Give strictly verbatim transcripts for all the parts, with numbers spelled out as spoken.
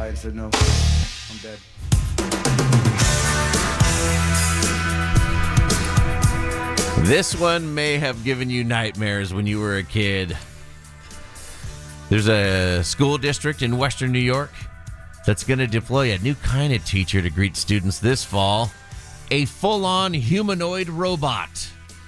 and said, no, I'm dead. This one may have given you nightmares when you were a kid. There's a school district in Western New York that's going to deploy a new kind of teacher to greet students this fall. A full-on humanoid robot.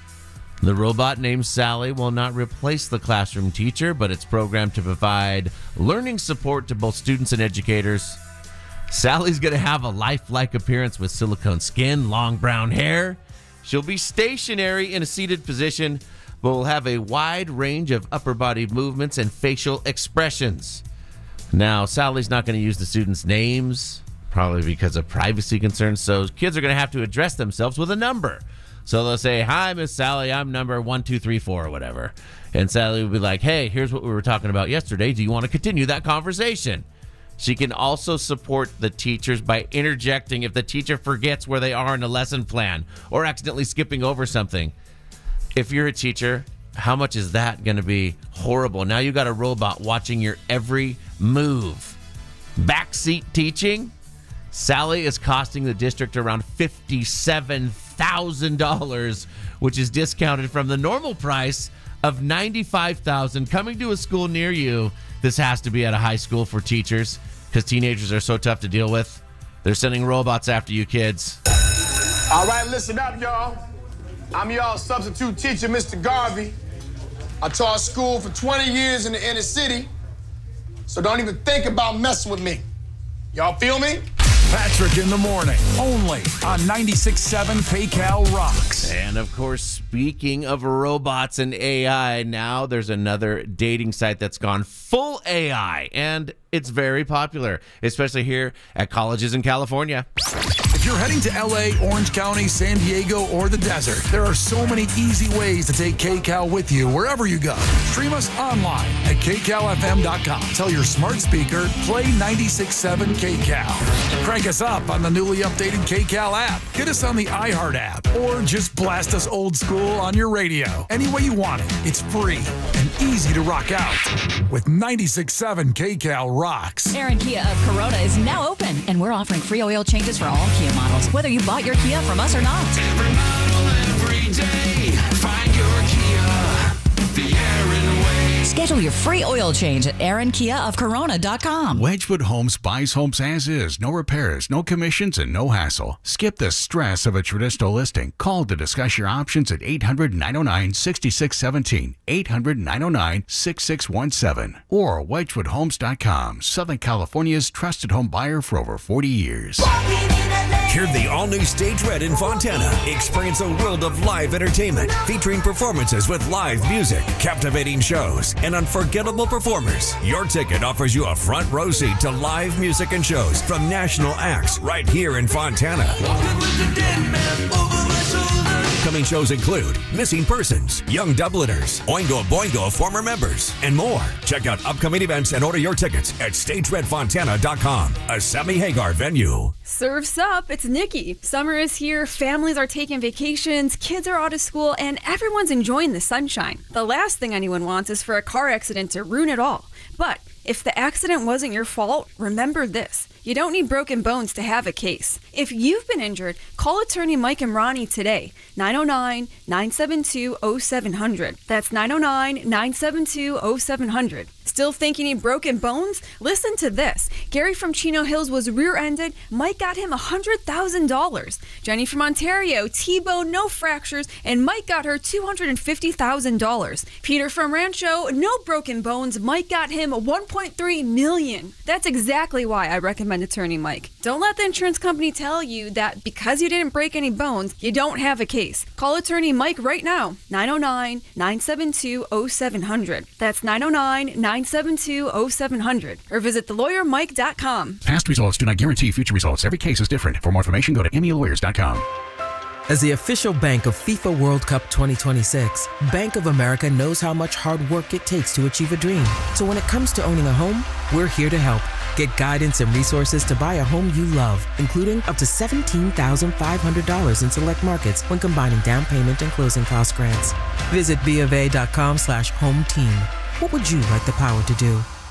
The robot named Sally will not replace the classroom teacher, but it's programmed to provide learning support to both students and educators. Sally's going to have a lifelike appearance with silicone skin, long brown hair. She'll be stationary in a seated position, but will have a wide range of upper body movements and facial expressions. Now, Sally's not going to use the students' names, probably because of privacy concerns, so kids are going to have to address themselves with a number. So they'll say, hi, Miss Sally, I'm number one two three four or whatever. And Sally will be like, hey, here's what we were talking about yesterday. Do you want to continue that conversation? She can also support the teachers by interjecting if the teacher forgets where they are in a lesson plan or accidentally skipping over something. If you're a teacher, how much is that going to be horrible? Now you got a robot watching your every move. Backseat teaching? Sally is costing the district around fifty-seven thousand dollars, which is discounted from the normal price of ninety-five thousand dollars. Coming to a school near you, this has to be at a high school for teachers because teenagers are so tough to deal with. They're sending robots after you kids. All right, listen up, y'all. I'm y'all substitute teacher, Mister Garvey. I taught school for twenty years in the inner city, so don't even think about messing with me. Y'all feel me? Patrick in the morning, only on ninety-six point seven K-Cal Rocks. And of course, speaking of robots and A I, now there's another dating site that's gone full A I, and it's very popular, especially here at colleges in California. If you're heading to L A, Orange County, San Diego, or the desert, there are so many easy ways to take K-Cal with you wherever you go. Stream us online at K Cal F M dot com. Tell your smart speaker, play ninety-six point seven K-Cal. Crank us up on the newly updated K-Cal app. Get us on the iHeart app, or just blast us old school on your radio. Any way you want it, it's free and easy to rock out with ninety-six point seven K-Cal Rocks. Aaron Kia of Corona is now open, and we're offering free oil changes for all Kia models, whether you bought your Kia from us or not. Every model, every day, find your Kia, the Aaron way. Schedule your free oil change at aaron kia of corona dot com. Wedgwood Homes buys homes as is, no repairs, no commissions, and no hassle. Skip the stress of a traditional listing. Call to discuss your options at eight hundred, nine oh nine, six six one seven, eight hundred, nine oh nine, six six one seven, or wedgwood homes dot com. Southern California's trusted home buyer for over forty years. Hear the all-new Stage Red in Fontana. Experience a world of live entertainment featuring performances with live music, captivating shows, and unforgettable performers. Your ticket offers you a front row seat to live music and shows from national acts right here in Fontana. Upcoming shows include Missing Persons, Young Dubliners, Oingo Boingo former members, and more. Check out upcoming events and order your tickets at stage red fontana dot com, a Sammy Hagar venue. Surf's up, it's Nikki. Summer is here, families are taking vacations, kids are out of school, and everyone's enjoying the sunshine. The last thing anyone wants is for a car accident to ruin it all. But if the accident wasn't your fault, remember this. You don't need broken bones to have a case. If you've been injured, call attorney Mike and Ronnie today. nine oh nine, nine seven two, oh seven hundred. That's nine oh nine, nine seven two, oh seven hundred. Still think you need broken bones? Listen to this. Gary from Chino Hills was rear-ended. Mike got him one hundred thousand dollars. Jenny from Ontario, T-bone, no fractures, and Mike got her two hundred fifty thousand dollars. Peter from Rancho, no broken bones. Mike got him one point three million dollars. That's exactly why I recommend attorney Mike. Don't let the insurance company tell you that because you didn't break any bones, you don't have a case. Call attorney Mike right now. nine oh nine, nine seven two, oh seven hundred. That's nine oh nine, nine seven two, oh seven hundred. Or visit the lawyer mike dot com. Past results do not guarantee future results. Every case is different. For more information, go to M E lawyers dot com. As the official bank of FIFA World Cup twenty twenty-six, Bank of America knows how much hard work it takes to achieve a dream. So when it comes to owning a home, we're here to help. Get guidance and resources to buy a home you love, including up to seventeen thousand five hundred dollars in select markets when combining down payment and closing cost grants. Visit B of A dot com slash home team. What would you like the power to do?